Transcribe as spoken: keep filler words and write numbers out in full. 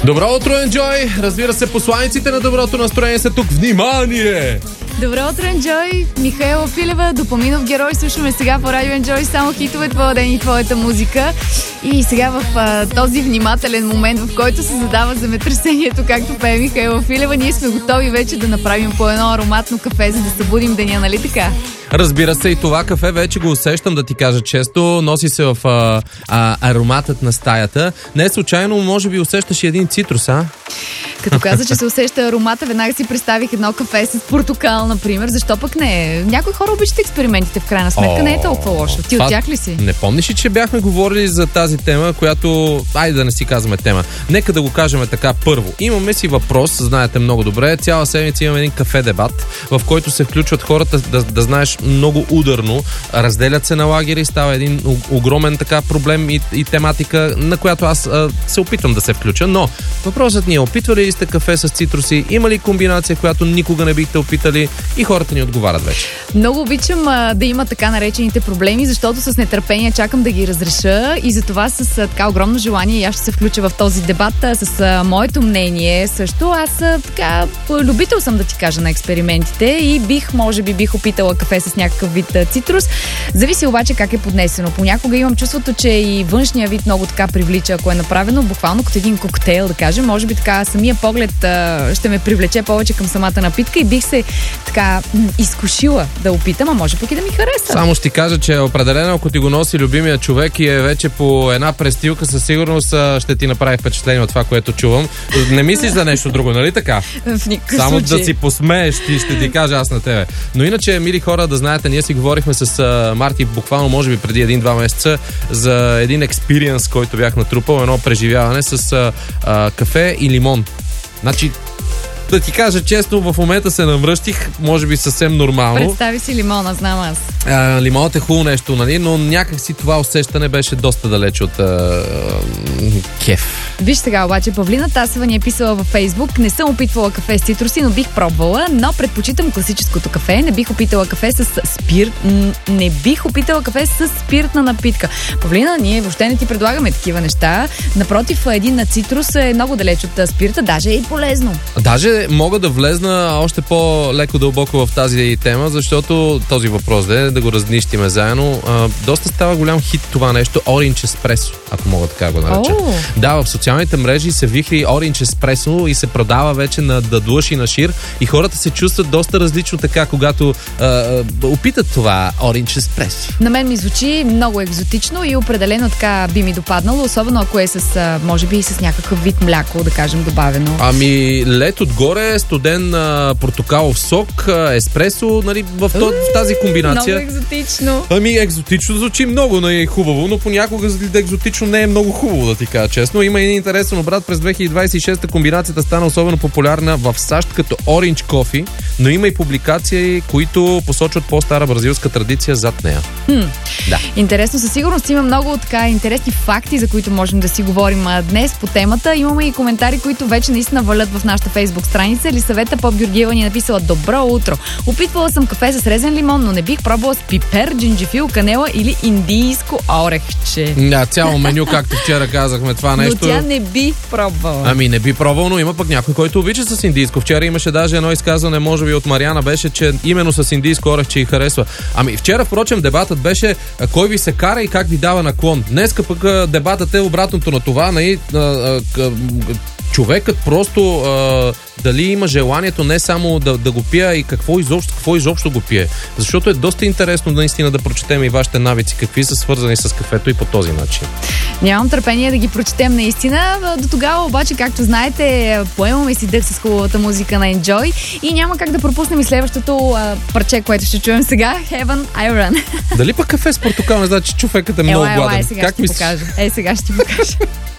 Добро утро, Enjoy! Разбира се, посланиците на доброто настроение са тук. Внимание! Добро утро, Enjoy! Михаела Филева, допаминов герой. Слушаме сега по радио Enjoy само хитове твоя ден и твоята музика. И сега в а, този внимателен момент, в който се задава земетресението, както пее Михаела Филева, ние сме готови вече да направим по едно ароматно кафе, за да събудим деня, нали така? Разбира се, и това кафе вече го усещам, да ти кажа често. Носи се в а, а, ароматът на стаята. Не случайно, може би усещаш и един цитрус, а? Като каза, че се усеща аромата, веднага си представих едно кафе с портокал, например. Защо пък не? Някои хора обичат експериментите, в крайна сметка. О, не е толкова лошо. Ти от тях ли си? Не помниш ли, че бяхме говорили за тази тема, която... Айде да не си казваме тема. Нека да го кажем така първо. Имаме си въпрос, знаете много добре. Цяла седмица имаме един кафе дебат, в който се включват хората, да, да знаеш, много ударно. Разделят се на лагери, става един огромен така проблем и, и тематика, на която аз а, се опитвам да се включа. Но въпросът ни е: опитвали ли сте кафе с цитруси? Има ли комбинация, която никога не бихте опитали? И хората ни отговарят вече. Много обичам а, да има така наречените проблеми, защото с нетърпение чакам да ги разреша и затова с а, така огромно желание и аз ще се включа в този дебат а, с а, моето мнение също. Аз а, така любител съм, да ти кажа, на експериментите и бих, може би, бих опитала кафе с някакъв вид а, цитрус. Зависи обаче как е поднесено. Понякога имам чувството, че и външния вид много така привлича, ако е направено буквално като един коктейл, да кажем. Може би така самия поглед а, ще ме привлече повече към самата напитка и бих се така изкушила да опитам, а може пък и да ми хареса. Само ще ти кажа, че определено, ако ти го носи любимия човек и е вече по една престилка, със сигурност ще ти направи впечатление от това, което чувам. Не мислиш за нещо друго, нали така? В никакъв Само случай. да си посмееш, ти ще ти кажа аз на тебе. Но иначе, мили хора, да знаете, ние си говорихме с а, Марти буквално, може би преди един-два месеца, за един експириенс, който бях натрупал, едно преживяване с а, а, кафе и лимон. Значи, да ти кажа честно, в момента се намръщих, може би съвсем нормално. Представи си лимона, знам аз. А, лимонът е хубаво нещо, нали? Но някак си това усещане беше доста далеч от а, кеф. Виж сега обаче, Павлина Тасева ни е писала във Фейсбук: не съм опитвала кафе с цитруси, но бих пробвала, но предпочитам класическото кафе. Не бих опитала кафе с спирт. Не бих опитала кафе с спиртна напитка. Павлина, ние въобще не ти предлагаме такива неща. Напротив, един на цитрус е много далеч от спирта, даже е и полезно. Даже мога да влезна още по-леко дълбоко в тази тема, защото този въпрос, да, да го разнищиме заедно, а, доста става голям хит това нещо, Orange Espresso, ако мога така го нареча. Oh. Да, в социалните мрежи се вихри Orange Espresso и се продава вече на дадлъж и на шир и хората се чувстват доста различно така, когато а, опитат това Orange Espresso. На мен ми звучи много екзотично и определено така би ми допаднало, особено ако е с, а, може би и с някакъв вид мляко, да кажем, добавено. Ами, лед отгоре, студен а, портокалов сок, а, еспресо, нали, в, в тази комбинация. Много екзотично. Ами, екзотично звучи много, нали, хубаво, но понякога екзотично не е много хубаво, да ти кажа честно. Има един интересен обрат. През две хиляди двадесет и шеста комбинацията стана особено популярна в САЩ като Orange Coffee, но има и публикации, които посочват по-стара бразилска традиция зад нея. Хм. Да. Интересно, със сигурност има много така интересни факти, за които можем да си говорим днес по темата. Имаме и коментари, които вече наистина валят в нашата фейсбук страница. Елисавета Поп Георгиева ни е написала: добро утро. Опитвала съм кафе с резен лимон, но не бих пробвала с пипер, джинджифил, канела или индийско орехче. Да, цяло меню, както вчера казахме това нещо. Но тя не би пробвала. Ами не би пробвал, но има пък някой, който обича с индийско. Вчера имаше даже едно изказване, може би от Мариана, беше, че именно с индийско орехче и харесва. Ами вчера, впрочем, дебатът беше кой ви се кара и как ви дава наклон. Днеска пък дебатът е обратното на това. Нали, човекът просто а, дали има желанието не само да, да го пие, и какво изобщо, какво изобщо го пие. Защото е доста интересно наистина да прочетем и вашите навици, какви са свързани с кафето и по този начин. Нямам търпение да ги прочетем наистина. До тогава обаче, както знаете, поемаме си дъх с хубавата музика на Enjoy и няма как да пропуснем и следващото а, парче, което ще чуем сега. Heaven I Run. Дали пък кафе с портокал? Не знае, че човекът е много ела, гладен. Ела, е, сега как ще ти мислиш? покажа. Е, сега ще ти покажа.